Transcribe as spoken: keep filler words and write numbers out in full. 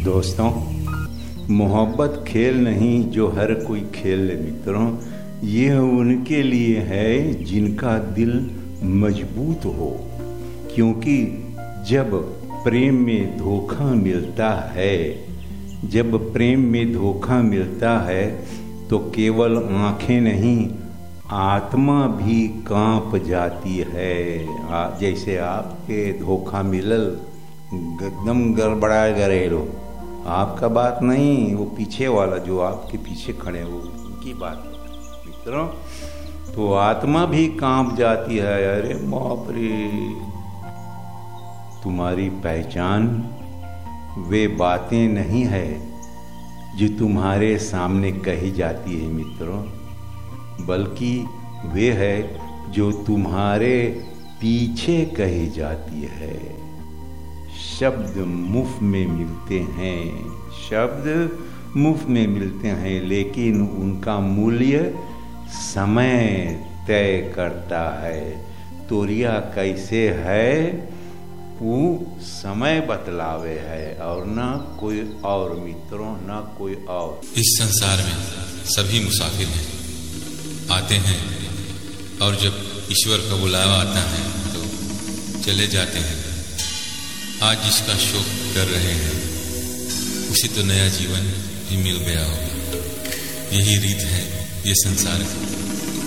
दोस्तों, मोहब्बत खेल नहीं जो हर कोई खेल ले मित्रों। ये उनके लिए है जिनका दिल मजबूत हो, क्योंकि जब प्रेम में धोखा मिलता है जब प्रेम में धोखा मिलता है तो केवल आँखें नहीं, आत्मा भी कांप जाती है। आ, जैसे आपके धोखा मिलल एकदम गड़बड़ा गए लो, आपका बात नहीं, वो पीछे वाला जो आपके पीछे खड़े हो उनकी बात मित्रों, तो आत्मा भी कांप जाती है। अरे बाप रे, तुम्हारी पहचान वे बातें नहीं है जो तुम्हारे सामने कही जाती है मित्रों, बल्कि वे है जो तुम्हारे पीछे कही जाती है। शब्द मुफ्त में मिलते हैं शब्द मुफ्त में मिलते हैं लेकिन उनका मूल्य समय तय करता है। तोरिया कैसे है वो समय बतलावे है और ना कोई और मित्रों, ना कोई और। इस संसार में सभी मुसाफिर हैं, आते हैं और जब ईश्वर का बुलावा आता है तो चले जाते हैं। आज जिसका शोक कर रहे हैं उसे तो नया जीवन भी मिल गया होगा। यही रीत है ये संसार की।